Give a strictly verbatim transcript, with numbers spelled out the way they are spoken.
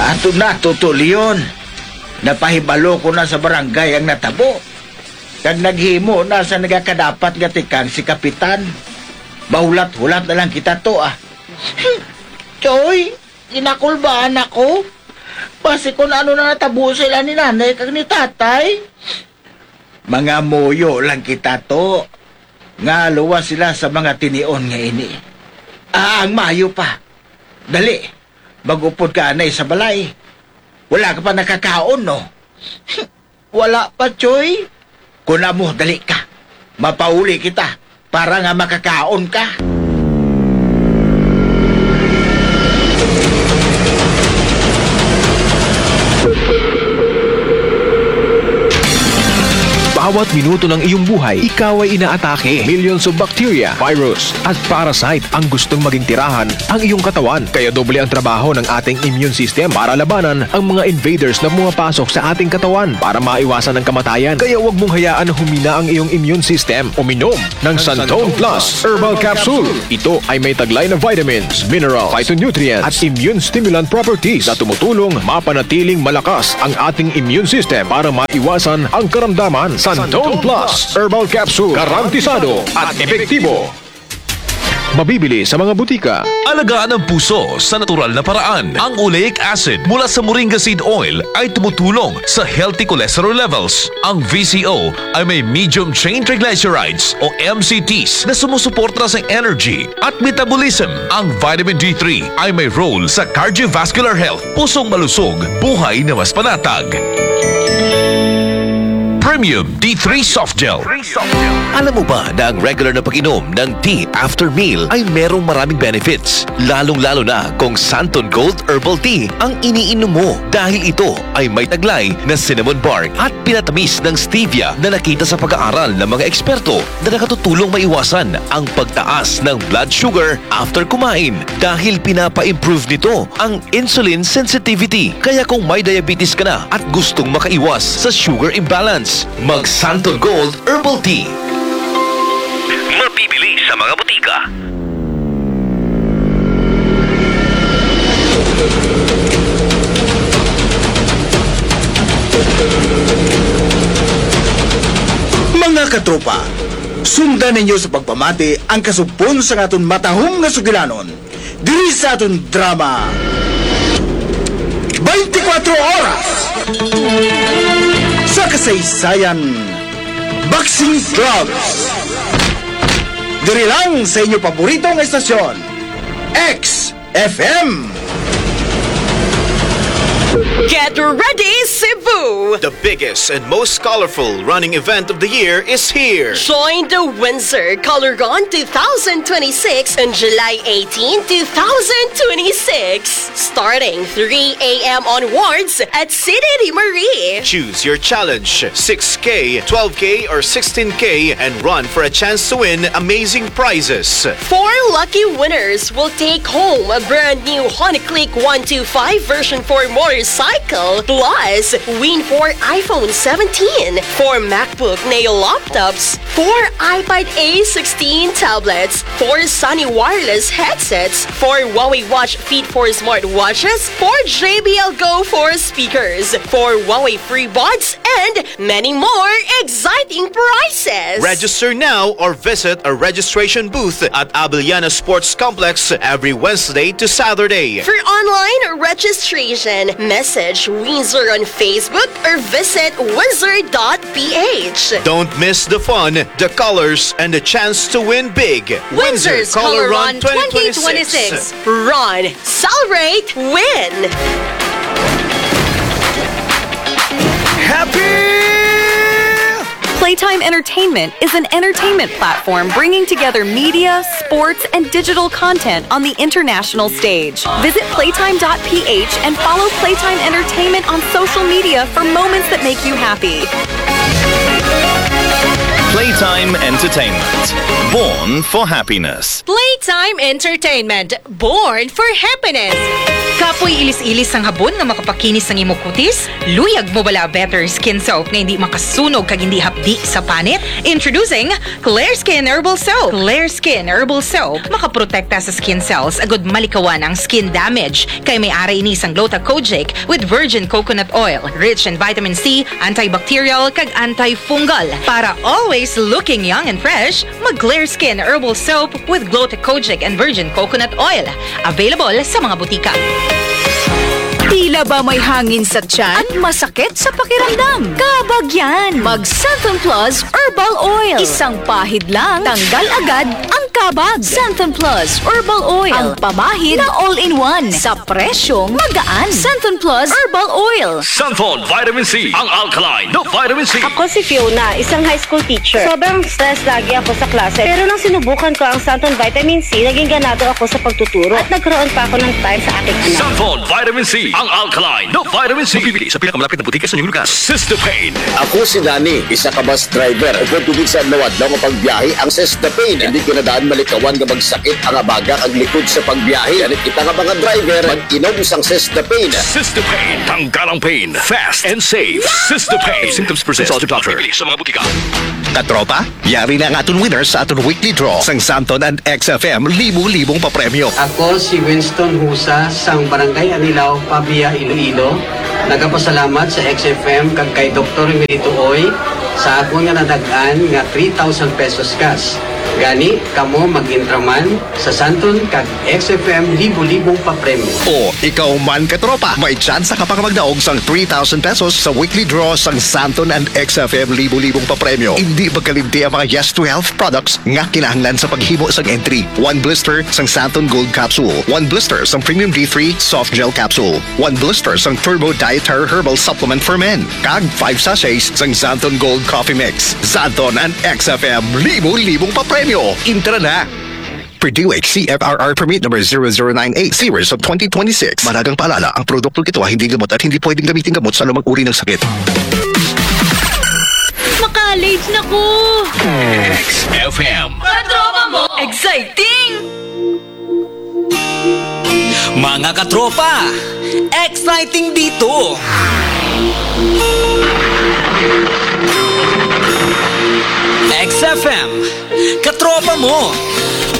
Ato na, Tuto Leon. Napahibalo ko na sa barangay ang natabo. Kag naghimo na sa nagakadapat nga tikang si Kapitan. Bahulat-hulat na lang kita to ah. Choy, inakulbaan ako. Basi kung ano na natabo sila ni nanay kag ni tatay. Mga moyo lang kita to. Nga luwa sila sa mga tinion nga ini. Ah, ang mayo pa. Dali, magupod ka anay sa balay. Wala ka pa nakakaon, no? Wala pa, Choy. Kuna mo, dali ka. Mapauli kita para nga makakaon ka. Bawat minuto ng iyong buhay, ikaw ay inaatake. Millions of bacteria, virus, at parasite ang gustong maging tirahan ang iyong katawan. Kaya doble ang trabaho ng ating immune system para labanan ang mga invaders na pumapasok sa ating katawan para maiwasan ang kamatayan. Kaya huwag mong hayaan na humina ang iyong immune system. Uminom ng Santone Plus Herbal Capsule. Ito ay may taglay na vitamins, minerals, phytonutrients, at immune stimulant properties na tumutulong mapanatiling malakas ang ating immune system para maiwasan ang karamdaman. Santone Plus Herbal Capsule, garantisado at epektibo. Mabibili sa mga butika. Alagaan ang puso sa natural na paraan. Ang oleic acid mula sa moringa seed oil ay tumutulong sa healthy cholesterol levels. Ang V C O ay may medium chain triglycerides o M C Ts na sumusuporta sa energy at metabolism. Ang vitamin D three ay may role sa cardiovascular health, pusong malusog, buhay na mas panatag. Premium D three Soft Gel. Alam mo ba na ang regular na pag-inom ng tea after meal ay merong maraming benefits? Lalong-lalo na kung Santon Gold Herbal Tea ang iniinom mo dahil ito ay may taglay na cinnamon bark at pinatamis ng stevia na nakita sa pag-aaral ng mga eksperto na nakatutulong maiwasan ang pagtaas ng blood sugar after kumain dahil pinapa-improve nito ang insulin sensitivity. Kaya kung may diabetes ka na at gustong makaiwas sa sugar imbalance, mag Santon Gold Herbal Tea. Mabibili sa mga butika. Mga katropa, sundan ninyo sa pagpamati ang kasupon sa aton matahong nga sugilanon. Diri sa aton drama twenty-four oras sa kasaysayan Boxing Clubs. Diri lang sa inyo paboritong estasyon X F M. Get ready, Cebu! The biggest and most colorful running event of the year is here. Join the Windsor Color Run twenty twenty-six on July eighteenth, twenty twenty-six. Starting three a.m. onwards at City de Marie. Choose your challenge, six K, twelve K, or sixteen K, and run for a chance to win amazing prizes. Four lucky winners will take home a brand new Honeyclick one twenty-five version four motorcycle, plus win four iPhone seventeen, four MacBook Neo laptops, four iPad A sixteen tablets, four Sony wireless headsets, four Huawei Watch Fit four smartwatches, four J B L Go four speakers, four Huawei free buds, and many more exciting prizes. Register now or visit a registration booth at Abiliana Sports Complex every Wednesday to Saturday. For online registration, message Windsor on Facebook or visit windsor dot p h. Don't miss the fun, the colors, and the chance to win big. Windsor's Color Run twenty twenty-six. Run, celebrate, win! Happy! Playtime Entertainment is an entertainment platform bringing together media, sports, and digital content on the international stage. Visit playtime dot p h and follow Playtime Entertainment on social media for moments that make you happy. Playtime Entertainment. Born for happiness. Playtime Entertainment. Born for happiness. Kapoy ilis-ilis ang habon nga makapakinis ng imong kutis? Luyag mo bala better skin soap nga hindi makasunog kag hindi hapdi sa panit? Introducing Clear Skin Herbal Soap. Clear Skin Herbal Soap makaprotekta sa skin cells agud malikawan ang skin damage kay may ara ini sang Gluta-Kojic with virgin coconut oil, rich in vitamin C, antibacterial kag antifungal. Para always looking young and fresh, mag Clear Skin Herbal Soap with Gluta-Kojic and virgin coconut oil. Available sa mga butika. Tila ba may hangin sa tiyan at masakit sa pakiramdam? Kabag yan! Mag Santon Plus Herbal Oil. Isang pahid lang, tanggal agad ang kabag. Santon Plus Herbal Oil. Ang pamahid na all-in-one sa presyong magaan. Santon Plus Herbal Oil. Santon Vitamin C, ang alkaline na vitamin C. Ako si Fiona, isang high school teacher. Sobrang stress lagi ako sa klase. Pero nang sinubukan ko ang Santon Vitamin C, naging ganado ako sa pagtuturo at nagkaroon pa ako ng time sa aking anak. Santon Vitamin C, ang alkaline na vitamin C. Bibili sa pinakamalapit na butika sa inyong lugar. Sistapain. Ako si Danny, isa ka bus driver. Ug tubig sa nawad daw nga pagbiyahe ang Sistapain. Hindi ko na daan malikawan nga magsakit ang abaga ang likod sa pagbiyahe. Ganit kita nga mga driver, mag-inom sang Sistapain. Sistapain, tanggal ang pain. Fast and safe. Sistapain. Symptoms persist. Consult your doctor. Bibili sa mga butika. Katropa, yari na ang aton winners sa aton weekly draw sang Santon and X F M libo-libong papremyo. Ako si Winston Husa sang Barangay Anilaw, Pabia, Iloilo. Nagapasalamat sa X F M kag kay Doktor Emilito Oy sa akong nga nadagan nga three thousand pesos cash. Gani, kamo mag-intraman sa Santon kag X F M libo-libong papremyo. O, ikaw man katropa, may tsansa ka pang magdaog sang three thousand pesos sa weekly draw sang Santon and X F M libo-libong papremyo. Hindi magkalinti ang mga Yes to Health products nga kinahanglan sa paghimo sang entry. One blister sang Santon Gold Capsule. One blister sang Premium D three Soft Gel Capsule. One blister sang Turbo Dietary Herbal Supplement for Men. Kag five sachets sang Santon Gold Coffee Mix. Santon and X F M libo-libong papremyo. Intra na! Purdue H C F R R Permit number zero zero nine eight series of twenty twenty-six. Managang paalala, ang produktong ito ay hindi gamot at hindi pwedeng gamitin gamot sa anumang uri ng sakit. Maka-late na ko! X F M. Katropa mo! Exciting! Mga katropa, exciting dito! X F M, katropa mo!